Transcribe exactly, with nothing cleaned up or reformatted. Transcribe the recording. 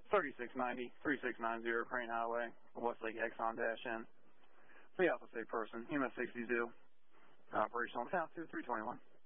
thirty-six ninety, thirty-six ninety Crane Highway, Westlake Exxon dash N. The Alpha Safe person, E M S sixty-two, operational count two three twenty-one.